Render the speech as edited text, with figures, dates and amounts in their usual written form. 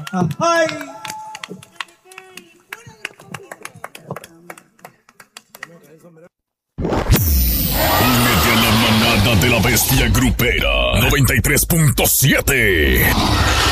¡Ay! Únete a la manada de la bestia grupera 93.7.